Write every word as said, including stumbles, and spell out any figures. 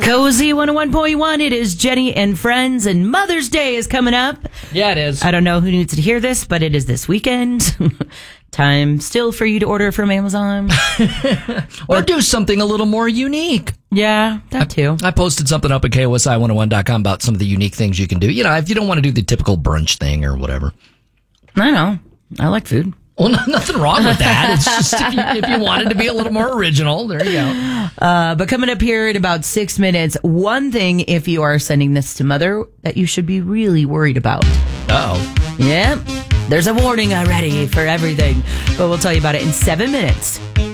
Cozy one oh one point one. It is Jenny and Friends, and Mother's Day is coming up. Yeah, it is. I don't know who needs to hear this, but it is this weekend. Time still for you to order from Amazon. Or do something a little more unique. Yeah, that too. I, I posted something up at K O S I one oh one dot com about some of the unique things you can do. You know, if you don't want to do the typical brunch thing or whatever. I know. I like food. Well, no, nothing wrong with that. It's just if you, if you wanted to be a little more original, there you go. Uh, but coming up here in about six minutes, one thing, if you are sending this to Mother, that you should be really worried about. Uh-oh. Yep. There's a warning already for everything, but we'll tell you about it in seven minutes.